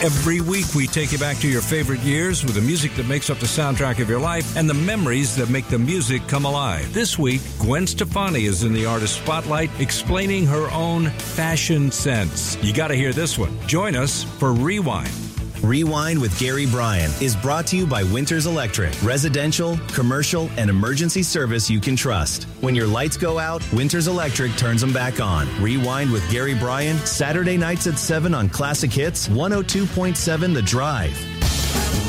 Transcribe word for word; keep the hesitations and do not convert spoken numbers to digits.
Every week, we take you back to your favorite years with the music that makes up the soundtrack of your life and the memories that make the music come alive. This week, Gwen Stefani is in the artist spotlight explaining her own fashion sense. You got to hear this one. Join us for Rewind. Rewind with Gary Bryan is brought to you by Winters Electric. Residential, commercial, and emergency service you can trust. When your lights go out, Winters Electric turns them back on. Rewind with Gary Bryan, Saturday nights at seven on Classic Hits, one oh two point seven The Drive.